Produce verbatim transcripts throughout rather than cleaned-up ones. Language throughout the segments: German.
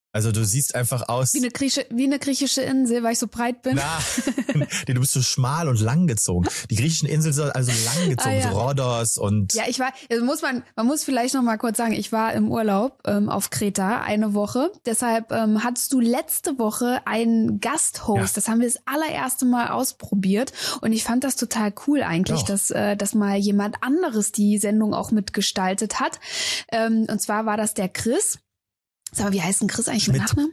Also du siehst einfach aus... Wie eine, Grieche, wie eine griechische Insel, weil ich so breit bin. Na, nee, du bist so schmal und langgezogen. Die griechischen Inseln sind also langgezogen, ah, ja. so Rhodos und... Ja, ich war, also muss man, man muss vielleicht noch mal kurz sagen, ich war im Urlaub ähm, auf Kreta eine Woche. Deshalb ähm, hattest du letzte Woche einen Gasthost. Ja. Das haben wir das allererste Mal ausprobiert. Und ich fand das total cool eigentlich, dass, äh, dass mal jemand anderes die Sendung auch mitgestaltet hat. Ähm, und zwar war das der Chris. Sag mal, wie heißt denn Chris eigentlich Schmidt. mit Nachnamen?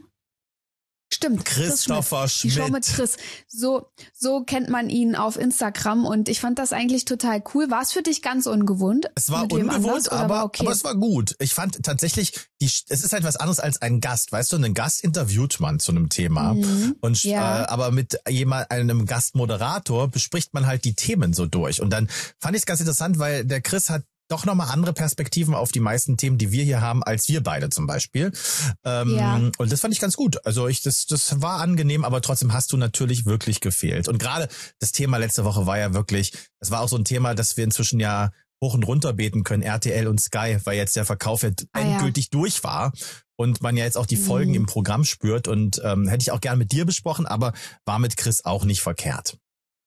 Stimmt, Christopher Chris Schmidt. Schmidt. Die Show mit Chris. So, so kennt man ihn auf Instagram und ich fand das eigentlich total cool. War es für dich ganz ungewohnt? Es war ungewohnt, aber, okay? aber es war gut. Ich fand tatsächlich, die, es ist halt was anderes als ein Gast. Weißt du, einen Gast interviewt man zu einem Thema. Mhm, und ja. äh, aber mit jemand, einem Gastmoderator bespricht man halt die Themen so durch. Und dann fand ich es ganz interessant, weil der Chris hat doch nochmal andere Perspektiven auf die meisten Themen, die wir hier haben, als wir beide zum Beispiel. Ähm, ja. Und das fand ich ganz gut. Also ich, das, das war angenehm, aber trotzdem hast du natürlich wirklich gefehlt. Und gerade das Thema letzte Woche war ja wirklich, das war auch so ein Thema, das wir inzwischen ja hoch und runter beten können, R T L und Sky, weil jetzt der Verkauf ja ah, endgültig ja. durch war und man ja jetzt auch die Folgen mhm. im Programm spürt. Und ähm, hätte ich auch gern mit dir besprochen, aber war mit Chris auch nicht verkehrt.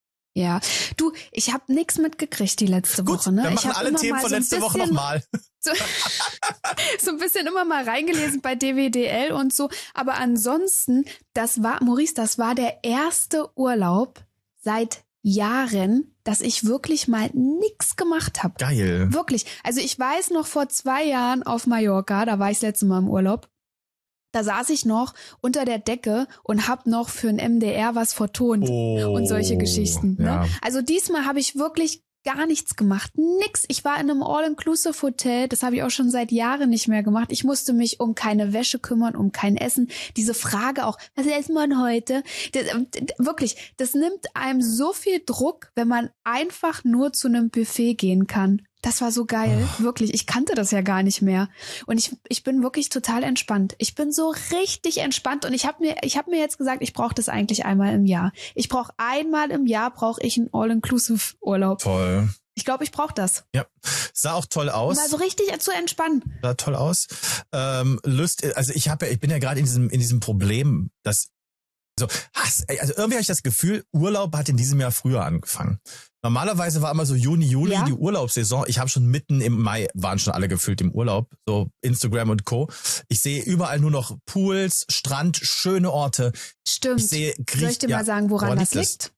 Ja, du, ich habe nichts mitgekriegt die letzte Gut, Woche. Ne? Wir machen ich alle Themen von so letzte Woche nochmal. So, so ein bisschen immer mal reingelesen bei D W D L und so. Aber ansonsten, das war, Maurice, das war der erste Urlaub seit Jahren, dass ich wirklich mal nix gemacht habe. Geil. Wirklich. Also ich weiß noch vor zwei Jahren auf Mallorca, da war ich das letzte Mal im Urlaub. Da saß ich noch unter der Decke und hab noch für ein M D R was vertont oh, und solche Geschichten. Ja. Ne? Also diesmal habe ich wirklich gar nichts gemacht, nix. Ich war in einem All-Inclusive-Hotel, das habe ich auch schon seit Jahren nicht mehr gemacht. Ich musste mich um keine Wäsche kümmern, um kein Essen. Diese Frage auch, was essen wir heute? Das, wirklich, das nimmt einem so viel Druck, wenn man einfach nur zu einem Buffet gehen kann. Das war so geil, oh. wirklich. Ich kannte das ja gar nicht mehr. Und ich ich bin wirklich total entspannt. Ich bin so richtig entspannt und ich habe mir ich habe mir jetzt gesagt, ich brauche das eigentlich einmal im Jahr. Ich brauche einmal im Jahr brauche ich einen All-Inclusive-Urlaub. Toll. Ich glaube, ich brauche das. Ja, sah auch toll aus. War so richtig zu entspannen. Sah toll aus. Ähm, Lust, also ich habe ja, ich bin ja gerade in diesem in diesem Problem, dass also, also irgendwie habe ich das Gefühl, Urlaub hat in diesem Jahr früher angefangen. Normalerweise war immer so Juni, Juli ja. die Urlaubssaison. Ich habe schon mitten im Mai, waren schon alle gefühlt im Urlaub, so Instagram und Co. Ich sehe überall nur noch Pools, Strand, schöne Orte. Stimmt. Ich sehe Griech- Soll ich dir ja, mal sagen, woran, woran das liegt? liegt?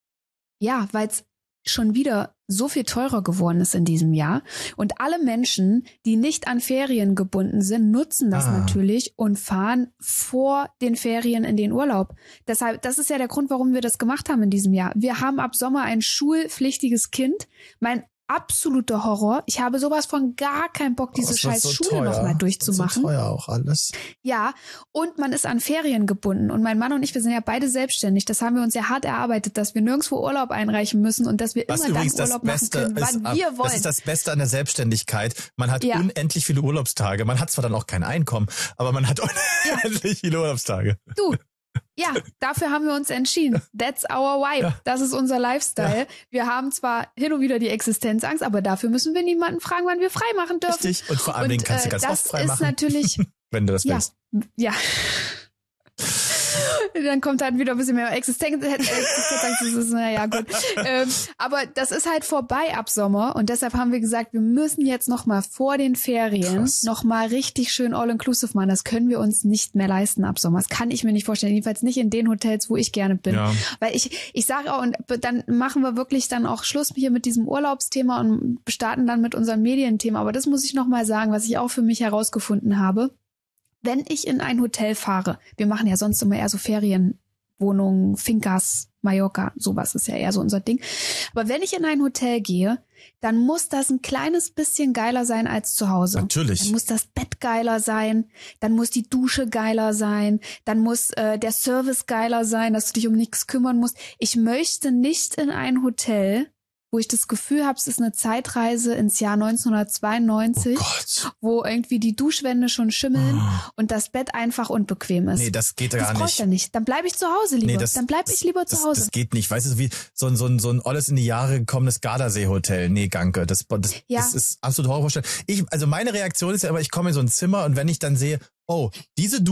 Ja, weil es schon wieder so viel teurer geworden ist in diesem Jahr. Und alle Menschen, die nicht an Ferien gebunden sind, nutzen das ah. natürlich und fahren vor den Ferien in den Urlaub. Deshalb, das ist ja der Grund, warum wir das gemacht haben in diesem Jahr. Wir haben ab Sommer ein schulpflichtiges Kind. Mein absoluter Horror. Ich habe sowas von gar keinen Bock, diese scheiß so Schule nochmal durchzumachen. So teuer auch alles. Ja, und man ist an Ferien gebunden. Und mein Mann und ich, wir sind ja beide selbstständig. Das haben wir uns ja hart erarbeitet, dass wir nirgendwo Urlaub einreichen müssen und dass wir Was immer dann Urlaub machen können, ist, wann wir wollen. Das ist das Beste an der Selbstständigkeit. Man hat ja. unendlich viele Urlaubstage. Man hat zwar dann auch kein Einkommen, aber man hat unendlich ja. viele Urlaubstage. Du. Ja, dafür haben wir uns entschieden. That's our vibe. Ja. Das ist unser Lifestyle. Ja. Wir haben zwar hin und wieder die Existenzangst, aber dafür müssen wir niemanden fragen, wann wir frei machen dürfen. Richtig. Und vor allen Dingen kannst du ganz oft frei machen. Das ist natürlich, wenn du das ja, willst. Ja. Dann kommt halt wieder ein bisschen mehr Existenz. Das ist, naja, gut. Ähm, aber das ist halt vorbei ab Sommer und deshalb haben wir gesagt, wir müssen jetzt noch mal vor den Ferien Krass. noch mal richtig schön all-inclusive machen. Das können wir uns nicht mehr leisten ab Sommer. Das kann ich mir nicht vorstellen. Jedenfalls nicht in den Hotels, wo ich gerne bin. Ja. Weil ich, ich sage auch, und dann machen wir wirklich dann auch Schluss hier mit diesem Urlaubsthema und starten dann mit unserem Medienthema. Aber das muss ich noch mal sagen, was ich auch für mich herausgefunden habe. Wenn ich in ein Hotel fahre, wir machen ja sonst immer eher so Ferienwohnungen, Fincas, Mallorca, sowas ist ja eher so unser Ding. Aber wenn ich in ein Hotel gehe, dann muss das ein kleines bisschen geiler sein als zu Hause. Natürlich. Dann muss das Bett geiler sein, dann muss die Dusche geiler sein, dann muss äh, der Service geiler sein, dass du dich um nichts kümmern musst. Ich möchte nicht in ein Hotel, wo ich das Gefühl habe, es ist eine Zeitreise ins Jahr neunzehnhundertzweiundneunzig, oh wo irgendwie die Duschwände schon schimmeln oh. und das Bett einfach unbequem ist. Nee, das geht gar das nicht. Das brauche ich ja nicht. Dann bleibe ich zu Hause lieber. Nee, das, Dann bleibe ich lieber das, zu Hause. Das geht nicht. Weißt du, wie so ein, so ein, so ein alles in die Jahre gekommenes Gardasee-Hotel. Nee, Ganke. Das, das, ja. das ist absolut Horrorvorstellung. Ich, also meine Reaktion ist ja immer, ich komme in so ein Zimmer und wenn ich dann sehe, oh, diese